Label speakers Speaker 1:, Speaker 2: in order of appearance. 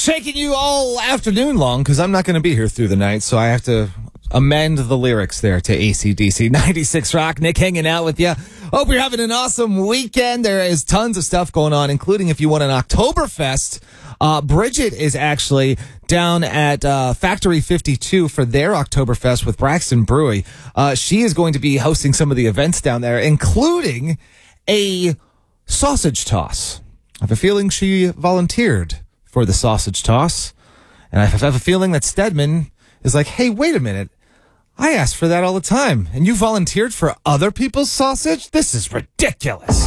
Speaker 1: shaking you all afternoon long because I'm not going to be here through the night, so I have to amend the lyrics there to AC/DC 96 Rock. Nick hanging out with you. Hope you're having an awesome weekend. There is tons of stuff going on, including if you want an Oktoberfest. Bridget is actually down at Factory 52 for their Oktoberfest with Braxton Brewery. She is going to be hosting some of the events down there, including a sausage toss. I have a feeling she volunteered for the sausage toss. And I have a feeling that Stedman is like, hey, wait a minute. I ask for that all the time. And you volunteered for other people's sausage? This is ridiculous.